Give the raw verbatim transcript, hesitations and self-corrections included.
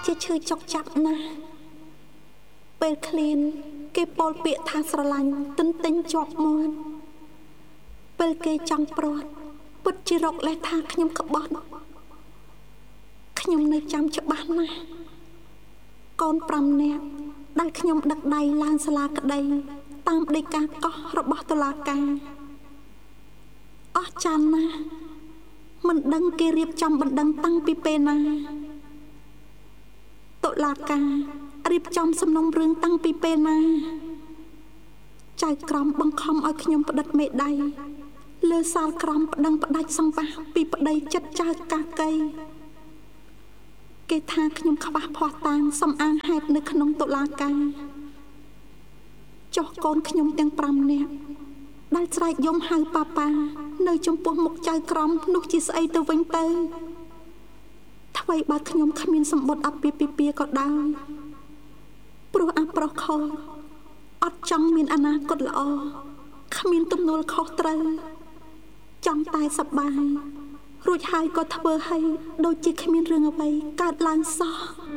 ជាឈឺចុកចាប់ណាស់ពេលឃ្លានគេពោលពាក្យថាស្រឡាញ់ទន្ទិញជាប់មាត់ពេលគេចង់ព្រាត់ពិតជារកលេសថាខ្ញុំក្បត់ខ្ញុំនៅចាំច្បាស់ណាស់កូនប្រាំនាក់ដែលខ្ញុំដឹកដៃឡើងសាលាក្តីតាមដីកាកោះរបស់តុលាការអស់ចានណាស់មិនដឹងគេរៀបចំបណ្ដឹងតាំងពីពេលណាតុលាការរៀបចំសំណុំរឿងតាំងពីពេលណាចៅក្រមបង្ខំឲ្យខ្ញុំផ្ដិតមេដៃលើសាលក្រមប្តឹងផ្ដាច់សង្វាសពីប្តីចិត្តចៅកាកីគេថាខ្ញុំខ្វះភ័ស្តុតាងសំអាងហេតុនៅក្នុងតុលាការចុះកូនខ្ញុំទាំងប្រាំនាក់ដែលស្រែកយំហៅប៉ាប៉ានៅចំពោះមុខចៅក្រមនោះជាស្អីទៅវិញទៅថ្មីបើខ្ញុំគ្មានសម្បត្តិអាពាហ៍ពិពាហ៍ក៏ដោយព្រោះអាប្រុសខអត់ចង់មានអនាគតល្អគ្មានទំនួលខុសត្រូវចង់តែសប្បាយរួចហើយក៏ធ្វើឲ្យដូចជាគ្មានរឿងអ្វីកើតឡើងសោះ